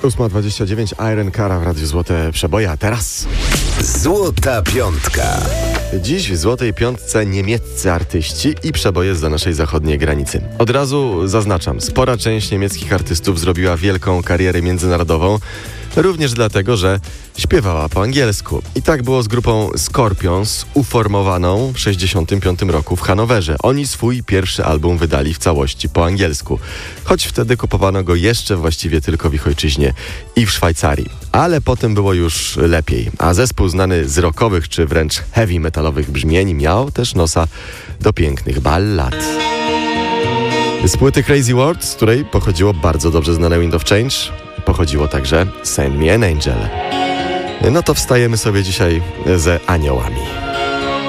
8:29 Iron Cara w Radiu Złote Przeboje, a teraz Złota Piątka. dziś w Złotej Piątce niemieccy artyści i przeboje zza naszej zachodniej granicy. Od razu zaznaczam, spora część niemieckich artystów zrobiła wielką karierę międzynarodową, również dlatego, że śpiewała po angielsku. I tak było z grupą Scorpions, uformowaną w 1965 roku w Hanowerze. Oni swój pierwszy album wydali w całości po angielsku, choć wtedy kupowano go jeszcze właściwie tylko w ich ojczyźnie i w Szwajcarii. Ale potem było już lepiej, a zespół znany z rockowych czy wręcz heavy metalowych brzmień miał też nosa do pięknych ballad. Z płyty Crazy World, z której pochodziło bardzo dobrze znane Wind of Change, pochodziło także Send Me an Angel. No to wstajemy sobie dzisiaj ze aniołami.